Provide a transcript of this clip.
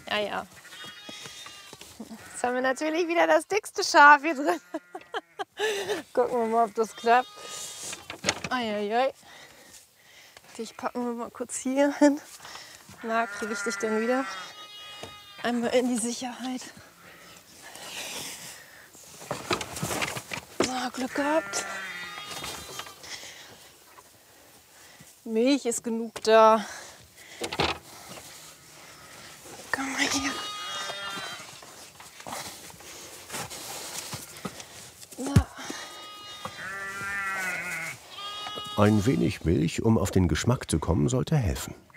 Ja, ja. Jetzt haben wir natürlich wieder das dickste Schaf hier drin. Gucken wir mal, ob das klappt. Eieiei. Dich packen wir mal kurz hier hin. Na, kriege ich dich denn wieder einmal in die Sicherheit. So, Glück gehabt. Milch ist genug da. Komm mal hier. So. Ein wenig Milch, um auf den Geschmack zu kommen, sollte helfen.